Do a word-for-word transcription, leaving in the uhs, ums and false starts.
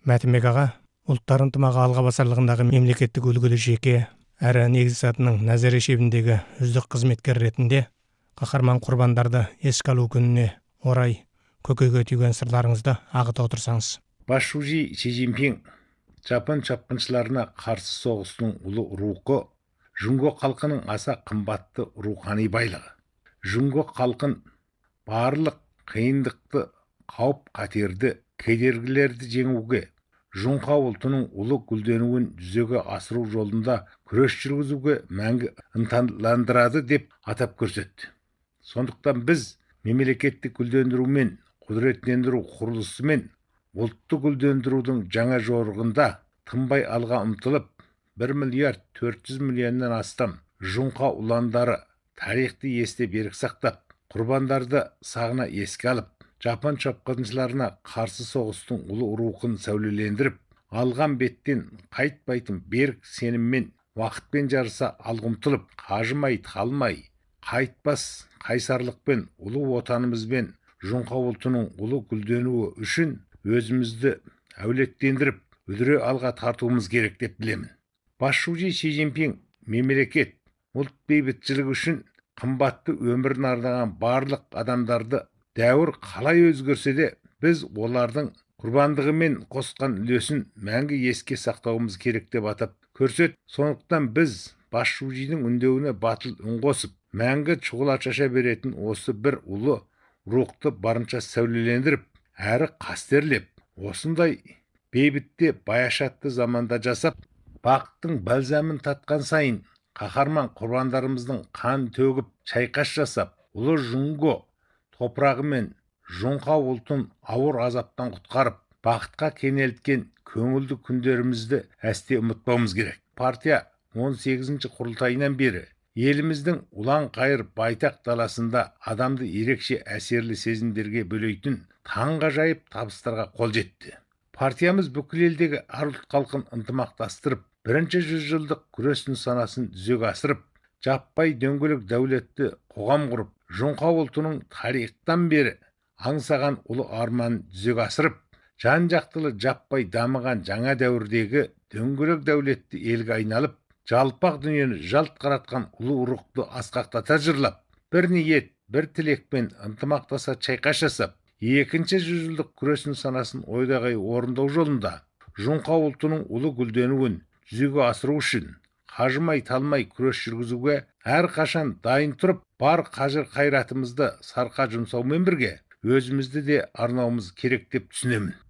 Мәтінбек аға, ұлттар ынтымағы алға басарлығындағы мемлекеттік үлгілі жеке әрі негізгі сатының назар шебіндегі үздік қызметкер ретінде қаһарман құрбандарды еске алу күніне орай көкейге түйген сырларыңызды ағыта отырсаңыз. Басшужи Си Цзиньпин Жапон шапқыншыларына қарсы соғыстың ұлы рухы, Жұңго халқының аса қымбатты рухани байлығы. Жұңго халқын барлық қиындықты, қауіп қатерді, кедергілерді жеңуге, Жұңқа ұлтының ұлы гүлденуін жүзеге асыру жолында күрес жүргізуге мәңгі ынталандырады деп атап көрсетті. Сондықтан біз мемлекеттік гүлдендірумен, құдіреттендіру құрылысымен ұлтты гүлдендірудің жаңа жорығында тынбай алға ұмтылып, бір миллиард төрт жүз миллионнан астам Жұңқа ұландары тарихты есте берік сақтап, құрбандарды сағына еске алып, Жапон шапқыншыларына қарсы соғыстың ұлы рухын сәулелендіріп, алған беттен қайтпайтын берік сеніммен, уақытпен жарыса алға ұмтылып, қажымай, талмай, қайтпас қайсарлықпен ұлы отанымызбен Жұңқа ұлтының ұлы гүлденуі үшін өзімізді әулеттендіріп, үдіре алға тартуымыз керек деп білемін. Басшужи Си Цзиньпин мемлекет, ұлт бейбітшілігі үшін қымбатты өмірін арнаған барлық адамдарды дәуір қалай өзгерсе де, біз олардың құрбандығымен қосқан үлесін мәңгі еске сақтауымыз керек деп атап көрсет. Сондықтан біз Басшужидің үндеуіне батыл үн қосып, мәңгі шұғыла шаша беретін осы бір ұлы рухты барынша сәулелендіріп, әрі қастерлеп, осындай бейбітте баяшатты заманда жасап, бақыттың бәлзамын татқан сайын қаһарман құрбандарымыздың қан төгіп, шайқас жасап, ұлы Жұңго топырағы мен Жұңқа ұлтын ауыр азаптан құтқарып, бақытқа кенелткен көңілді күндерімізді әсте ұмытпауымыз керек. Партия он сегізінші құрылтайынан бері еліміздің ұлан қайыр байтақ даласында адамды ерекше әсерлі сезімдерге бөлейтін таңғажайып табыстарға қол жетті. Партиямыз бүкіл елдегі әр ұлт халқын ынтымақтастырып, бірінші жүзжылдық күрес нысанасын жүзеге асырып, жаппай дөңгелек дәулетті қоғам құрып, Жұңқа ұлтының тарихтан бері аңсаған ұлы арманын жүзеге асырып, жан-жақтылы жаппай дамыған жаңа дәуірдегі дөңгелек дәулетті елге айналып, жалпақ дүниені жалт қаратқан ұлы рухты асқақтата жырлап, бір ниет, бір тілекпен ынтымақтаса шайқас жасап, екінші жүзжылдық күрес нысанасын ойдағай орындау жолында Жұңқа ұлтының ұлы гүлденуін жүзеге асыру үшін қажымай талмай күрес жүргізуге әрқашан дайын тұрып, бар қажыр қайратымызды сарқа жұмсаумен бірге өзімізді де арнауымыз керек деп түсінемін.